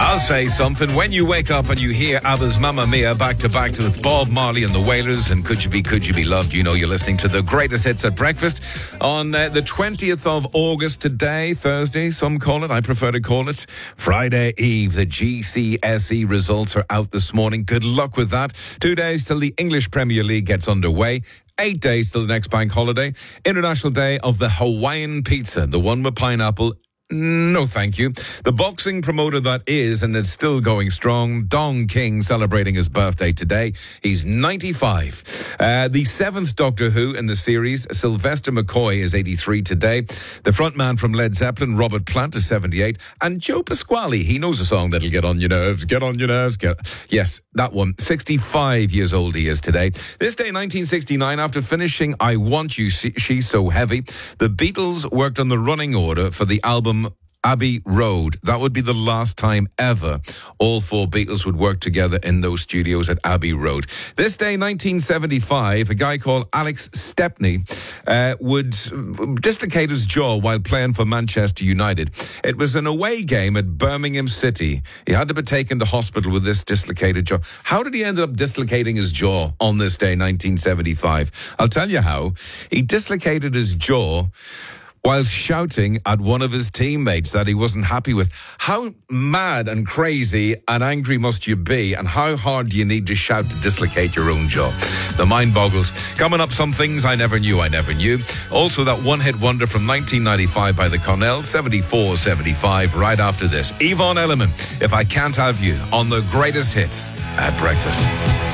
I'll say something. When you wake up and you hear ABBA's Mamma Mia back to back with Bob Marley and the Wailers and Could You Be Loved, you know you're listening to the greatest hits at breakfast on the 20th of August today, Thursday, some call it. I prefer to call it Friday Eve. The GCSE results are out this morning. Good luck with that. 2 days till the English Premier League gets underway. 8 days till the next bank holiday. International Day of the Hawaiian Pizza, the one with pineapple. No, thank you. The boxing promoter that is, and it's still going strong, Don King, celebrating his birthday today. He's 95. The seventh Doctor Who in the series, Sylvester McCoy, is 83 today. The frontman from Led Zeppelin, Robert Plant, is 78. And Joe Pasquale, he knows a song that'll get on your nerves. Get on your nerves. Yes, that one. 65 years old he is today. This day, 1969, after finishing I Want You, She's So Heavy, the Beatles worked on the running order for the album Abbey Road. That would be the last time ever all four Beatles would work together in those studios at Abbey Road. This day, 1975, a guy called Alex Stepney would dislocate his jaw while playing for Manchester United. It was an away game at Birmingham City. He had to be taken to hospital with this dislocated jaw. How did he end up dislocating his jaw on this day, 1975? I'll tell you how. He dislocated his jaw while shouting at one of his teammates that he wasn't happy with. How mad and crazy and angry must you be, and how hard do you need to shout to dislocate your own jaw? The mind boggles. Coming up, some things I never knew. Also, that one-hit wonder from 1995 by the Cornell, 74-75, right after this. Yvonne Elliman, If I Can't Have You, on the greatest hits at breakfast.